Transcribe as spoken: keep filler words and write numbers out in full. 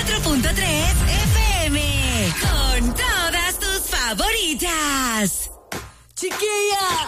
cuatro punto tres F M. Con todas tus favoritas. Chiquilla.